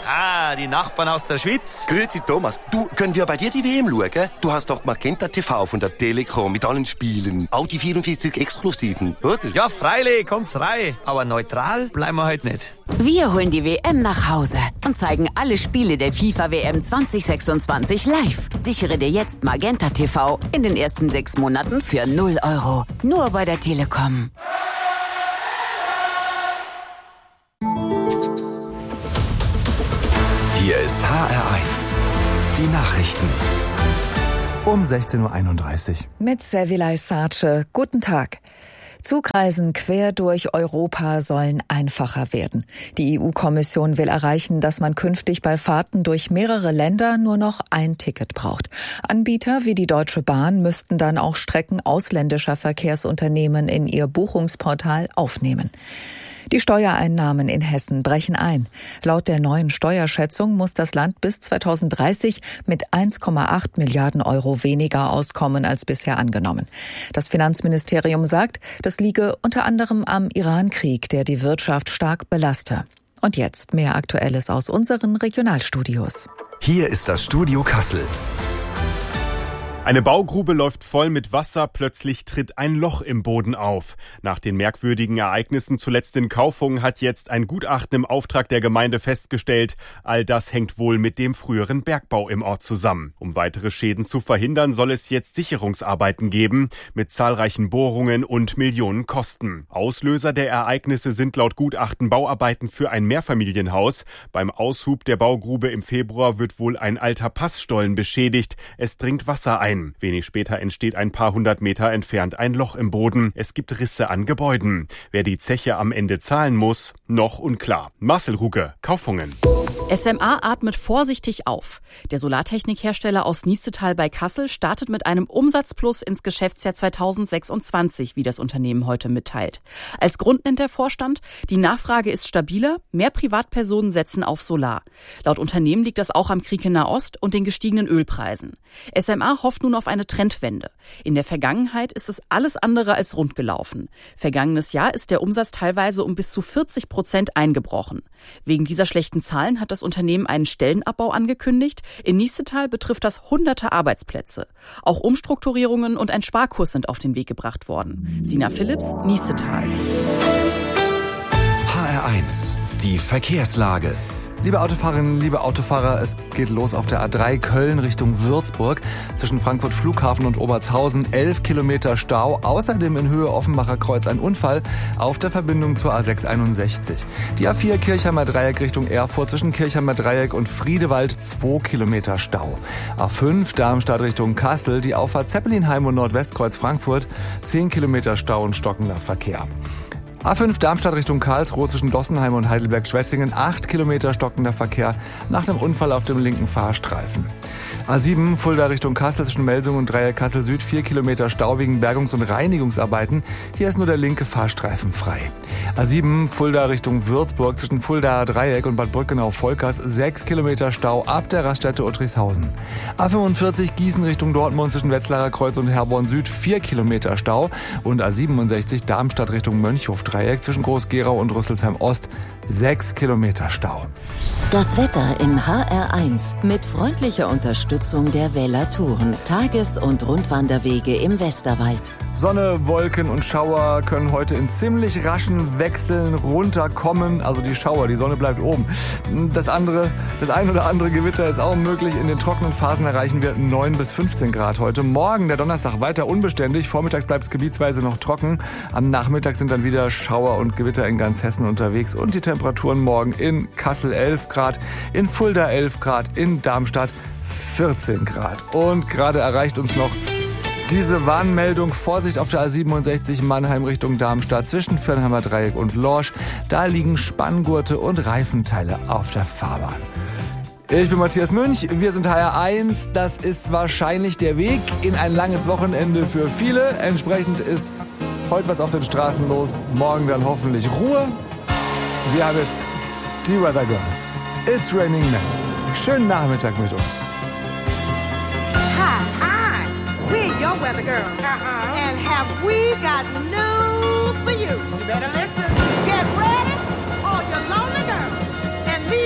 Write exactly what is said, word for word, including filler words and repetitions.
Ah, die Nachbarn aus der Schweiz. Grüezi Thomas, du, können wir bei dir die W M schauen? Du hast doch Magenta T V von der Telekom mit allen Spielen. Auch die vierundvierzig Exklusiven, oder? Ja, freilich, kommt's rein. Aber neutral bleiben wir heute nicht. Wir holen die W M nach Hause und zeigen alle Spiele der FIFA W M zwanzig sechsundzwanzig live. Sichere dir jetzt Magenta T V in den ersten sechs Monaten für null Euro. Nur bei der Telekom. Hier ist H R eins. Die Nachrichten. Um sechzehn Uhr einunddreißig. Mit Servilay Sace. Guten Tag. Zugreisen quer durch Europa sollen einfacher werden. Die E U-Kommission will erreichen, dass man künftig bei Fahrten durch mehrere Länder nur noch ein Ticket braucht. Anbieter wie die Deutsche Bahn müssten dann auch Strecken ausländischer Verkehrsunternehmen in ihr Buchungsportal aufnehmen. Die Steuereinnahmen in Hessen brechen ein. Laut der neuen Steuerschätzung muss das Land bis zweitausenddreißig mit eins Komma acht Milliarden Euro weniger auskommen als bisher angenommen. Das Finanzministerium sagt, das liege unter anderem am Iran-Krieg, der die Wirtschaft stark belaste. Und jetzt mehr Aktuelles aus unseren Regionalstudios. Hier ist das Studio Kassel. Eine Baugrube läuft voll mit Wasser, plötzlich tritt ein Loch im Boden auf. Nach den merkwürdigen Ereignissen zuletzt in Kaufungen hat jetzt ein Gutachten im Auftrag der Gemeinde festgestellt, all das hängt wohl mit dem früheren Bergbau im Ort zusammen. Um weitere Schäden zu verhindern, soll es jetzt Sicherungsarbeiten geben, mit zahlreichen Bohrungen und Millionen Kosten. Auslöser der Ereignisse sind laut Gutachten Bauarbeiten für ein Mehrfamilienhaus. Beim Aushub der Baugrube im Februar wird wohl ein alter Passstollen beschädigt. Es dringt Wasser ein. Wenig später entsteht ein paar hundert Meter entfernt ein Loch im Boden. Es gibt Risse an Gebäuden. Wer die Zeche am Ende zahlen muss, noch unklar. Marcel Ruge, Kaufungen. S M A atmet vorsichtig auf. Der Solartechnikhersteller aus Niestetal bei Kassel startet mit einem Umsatzplus ins Geschäftsjahr zweitausendsechsundzwanzig, wie das Unternehmen heute mitteilt. Als Grund nennt der Vorstand, die Nachfrage ist stabiler, mehr Privatpersonen setzen auf Solar. Laut Unternehmen liegt das auch am Krieg in Nahost und den gestiegenen Ölpreisen. S M A hofft nun auf eine Trendwende. In der Vergangenheit ist es alles andere als rund gelaufen. Vergangenes Jahr ist der Umsatz teilweise um bis zu vierzig Prozent eingebrochen. Wegen dieser schlechten Zahlen hat das Unternehmen einen Stellenabbau angekündigt. In Niestetal betrifft das hunderte Arbeitsplätze. Auch Umstrukturierungen und ein Sparkurs sind auf den Weg gebracht worden. Sina Phillips, Niestetal. H R eins. Die Verkehrslage. Liebe Autofahrerinnen, liebe Autofahrer, es geht los auf der A drei Köln Richtung Würzburg. Zwischen Frankfurt Flughafen und Obertshausen elf Kilometer Stau. Außerdem in Höhe Offenbacher Kreuz ein Unfall auf der Verbindung zur A sechs einundsechzig. Die A vier Kirchheimer Dreieck Richtung Erfurt zwischen Kirchheimer Dreieck und Friedewald zwei Kilometer Stau. A fünf Darmstadt Richtung Kassel. Die Auffahrt Zeppelinheim und Nordwestkreuz Frankfurt zehn Kilometer Stau und stockender Verkehr. A fünf Darmstadt Richtung Karlsruhe zwischen Dossenheim und Heidelberg-Schwetzingen acht Kilometer stockender Verkehr nach einem Unfall auf dem linken Fahrstreifen. A sieben Fulda Richtung Kassel zwischen Melsungen und Dreieck Kassel Süd vier Kilometer Stau wegen Bergungs- und Reinigungsarbeiten. Hier ist nur der linke Fahrstreifen frei. A sieben Fulda Richtung Würzburg zwischen Fuldaer Dreieck und Bad Brückenau-Volkers sechs Kilometer Stau ab der Raststätte Uttrichshausen. A fünfundvierzig Gießen Richtung Dortmund zwischen Wetzlarer Kreuz und Herborn Süd vier Kilometer Stau und A siebenundsechzig Darmstadt Richtung Mönchhof Dreieck zwischen Groß-Gerau und Rüsselsheim Ost sechs Kilometer Stau. Das Wetter in H R eins mit freundlicher Unterstützung der Weller Touren, Tages- und Rundwanderwege im Westerwald. Sonne, Wolken und Schauer können heute in ziemlich raschen Wechseln runterkommen. Also die Schauer, die Sonne bleibt oben. Das andere, das ein oder andere Gewitter ist auch möglich. In den trockenen Phasen erreichen wir neun bis fünfzehn Grad heute. Morgen, der Donnerstag, weiter unbeständig. Vormittags bleibt es gebietsweise noch trocken. Am Nachmittag sind dann wieder Schauer und Gewitter in ganz Hessen unterwegs. Und die Temperaturen morgen in Kassel elf Grad, in Fulda elf Grad, in Darmstadt vierzehn Grad. Und gerade erreicht uns noch diese Warnmeldung: Vorsicht auf der A siebenundsechzig Mannheim Richtung Darmstadt zwischen Fernheimer Dreieck und Lorsch. Da liegen Spanngurte und Reifenteile auf der Fahrbahn. Ich bin Matthias Münch, wir sind H R eins. Das ist wahrscheinlich der Weg in ein langes Wochenende für viele. Entsprechend ist heute was auf den Straßen los, morgen dann hoffentlich Ruhe. Wir haben jetzt die Weather Girls. It's Raining Men. Schönen Nachmittag mit uns. Hi, hi, we're your weather girls. Uh-huh. And have we got news for you? You better listen. Get ready.